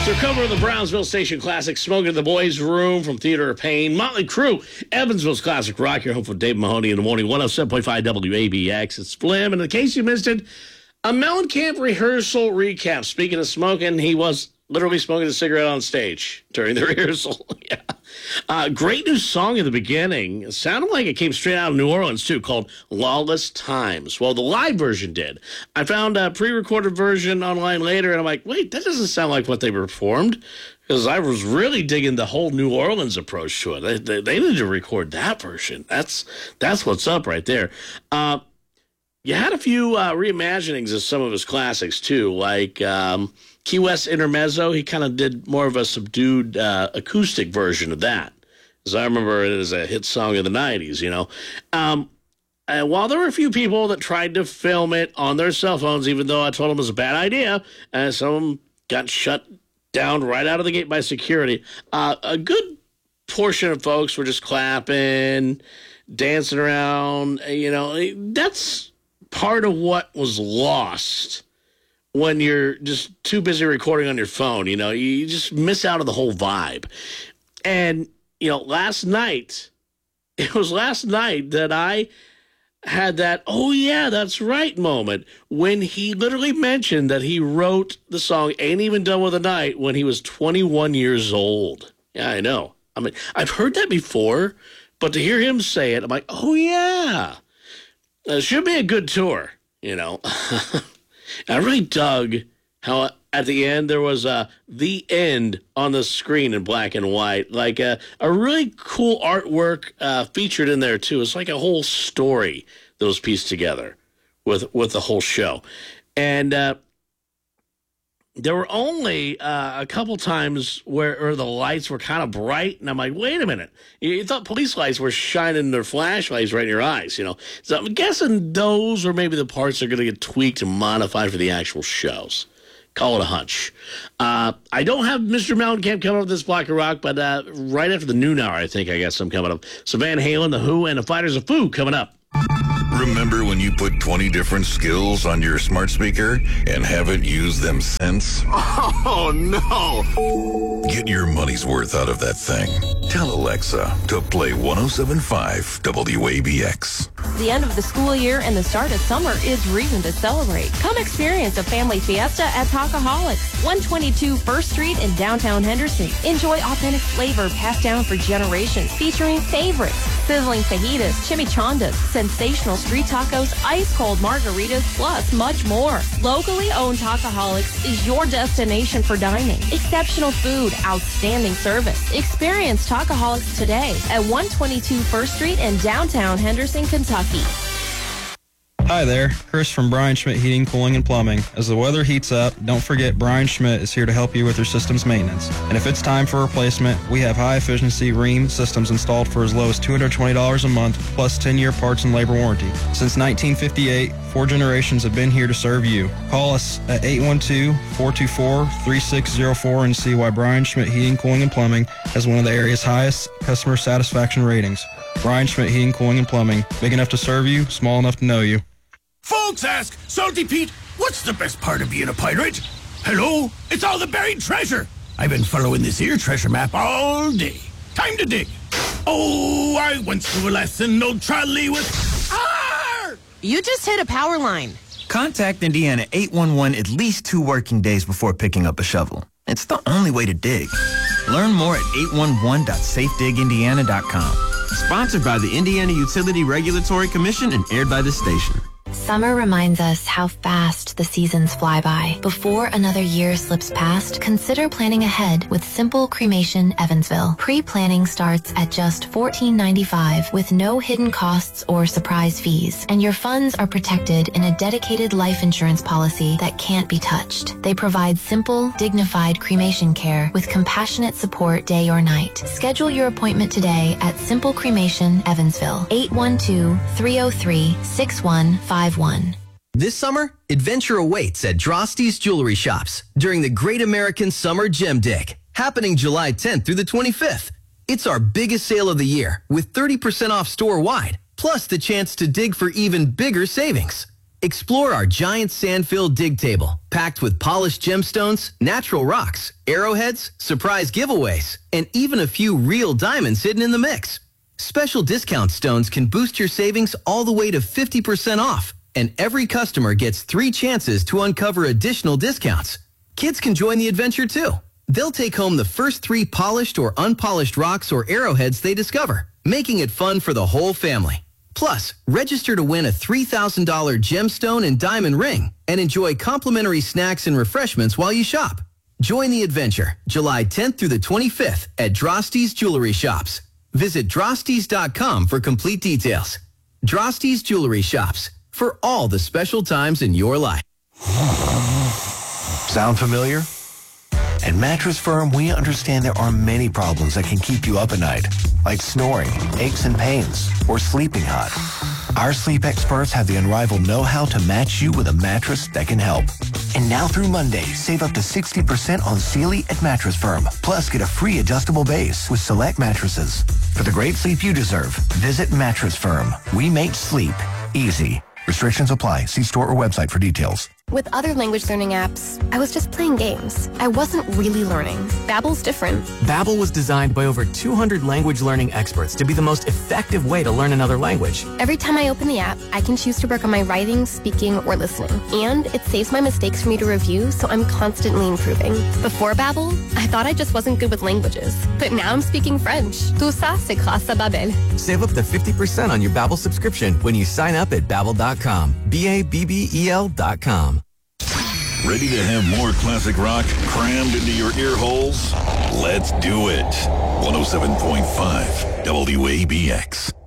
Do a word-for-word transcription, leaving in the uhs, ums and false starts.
So cover of the Brownsville Station Classic, Smoking in the Boys' Room from Theater of Pain, Motley Crue, Evansville's Classic Rock, your home for Dave Mahoney in the morning, one oh seven point five W A B X. It's Flim, and in case you missed it, a Mellencamp rehearsal recap. Speaking of smoking, he was literally smoking a cigarette on stage during the rehearsal. yeah. Uh, great new song in the beginning. It sounded like it came straight out of New Orleans, too, called Lawless Times. Well, the live version did. I found a pre-recorded version online later, and I'm like, wait, that doesn't sound like what they performed, because I was really digging the whole New Orleans approach to it. They, they, they need to record that version. That's that's what's up right there. Uh, you had a few uh, reimaginings of some of his classics, too, like um, Key West Intermezzo. He kind of did more of a subdued uh, acoustic version of that, as I remember it as a hit song of the nineties, you know. Um, and while there were a few people that tried to film it on their cell phones, even though I told them it was a bad idea, and some of them got shut down right out of the gate by security, uh, a good portion of folks were just clapping, dancing around, you know. That's part of what was lost when you're just too busy recording on your phone. You know, you just miss out on the whole vibe. And, you know, last night, it was last night that I had that, oh, yeah, that's right moment when he literally mentioned that he wrote the song Ain't Even Done With the Night when he was twenty-one years old. Yeah, I know. I mean, I've heard that before, but to hear him say it, I'm like, oh, yeah. It should be a good tour, you know. I really dug how at the end there was uh, the end on the screen in black and white. Like a, a really cool artwork uh, featured in there, too. It's like a whole story that was pieced together with, with the whole show. And uh, there were only uh, a couple times where, where the lights were kind of bright, and I'm like, wait a minute. You thought police lights were shining their flashlights right in your eyes, you know. So I'm guessing those or maybe the parts are going to get tweaked and modified for the actual shows. Call it a hunch. Uh, I don't have Mister Mellencamp coming up with this block of rock, but uh, right after the noon hour, I think I got some coming up. So Van Halen, The Who, and The Fighters of Foo coming up. Remember when you put twenty different skills on your smart speaker and haven't used them since? Oh, no. Get your money's worth out of that thing. Tell Alexa to play one oh seven point five W A B X. The end of the school year and the start of summer is reason to celebrate. Come experience a family fiesta at Talkaholics, one twenty-two First Street in downtown Henderson. Enjoy authentic flavor passed down for generations, featuring favorites, sizzling fajitas, chimichangas, sensational street tacos, ice-cold margaritas, plus much more. Locally owned Talkaholics is your destination for dining. Exceptional food, outstanding service. Experience Talkaholics today at one twenty-two First Street in downtown Henderson, Kentucky. Hi there, Chris from Brian Schmidt Heating, Cooling, and Plumbing. As the weather heats up, don't forget Brian Schmidt is here to help you with your system's maintenance. And if it's time for a replacement, we have high-efficiency Rheem systems installed for as low as two hundred twenty dollars a month, plus ten-year parts and labor warranty. Since nineteen fifty-eight, four generations have been here to serve you. Call us at eight one two, four two four, three six zero four and see why Brian Schmidt Heating, Cooling, and Plumbing has one of the area's highest customer satisfaction ratings. Brian Schmidt Heating, Cooling, and Plumbing. Big enough to serve you, small enough to know you. Folks ask, Salty Pete, what's the best part of being a pirate? Hello? It's all the buried treasure. I've been following this here treasure map all day. Time to dig. Oh, I went through a lesson, no trolley with... Arr! You just hit a power line. Contact Indiana eight one one at least two working days before picking up a shovel. It's the only way to dig. Learn more at eight one one dot safe dig indiana dot com. Sponsored by the Indiana Utility Regulatory Commission and aired by this station. Summer reminds us how fast the seasons fly by. Before another year slips past, consider planning ahead with Simple Cremation Evansville. Pre-planning starts at just fourteen ninety-five with no hidden costs or surprise fees, and your funds are protected in a dedicated life insurance policy that can't be touched. They provide simple, dignified cremation care with compassionate support day or night. Schedule your appointment today at Simple Cremation Evansville, eight one two, three oh three, six one five one. This summer, adventure awaits at Drosty's Jewelry Shops during the Great American Summer Gem Dig, happening July tenth through the twenty-fifth. It's our biggest sale of the year with thirty percent off store-wide, plus the chance to dig for even bigger savings. Explore our giant sand-filled dig table, packed with polished gemstones, natural rocks, arrowheads, surprise giveaways, and even a few real diamonds hidden in the mix. Special discount stones can boost your savings all the way to fifty percent off, and every customer gets three chances to uncover additional discounts. Kids can join the adventure too. They'll take home the first three polished or unpolished rocks or arrowheads they discover, making it fun for the whole family. Plus, register to win a three thousand dollars gemstone and diamond ring and enjoy complimentary snacks and refreshments while you shop. Join the adventure July tenth through the twenty-fifth at Drosty's Jewelry Shops. Visit drostys dot com for complete details. Drosty's Jewelry Shops, for all the special times in your life. Sound familiar? At Mattress Firm, we understand there are many problems that can keep you up at night, like snoring, aches and pains, or sleeping hot. Our sleep experts have the unrivaled know-how to match you with a mattress that can help. And now through Monday, save up to sixty percent on Sealy at Mattress Firm. Plus, get a free adjustable base with select mattresses. For the great sleep you deserve, visit Mattress Firm. We make sleep easy. Restrictions apply. See store or website for details. With other language learning apps, I was just playing games. I wasn't really learning. Babbel's different. Babbel was designed by over two hundred language learning experts to be the most effective way to learn another language. Every time I open the app, I can choose to work on my writing, speaking, or listening. And it saves my mistakes for me to review, so I'm constantly improving. Before Babbel, I thought I just wasn't good with languages. But now I'm speaking French. Tout ça, c'est grâce à Babbel. Save up to fifty percent on your Babbel subscription when you sign up at babbel dot com. B A B B E L dot com. Ready to have more classic rock crammed into your ear holes? Let's do it. one oh seven point five W A B X.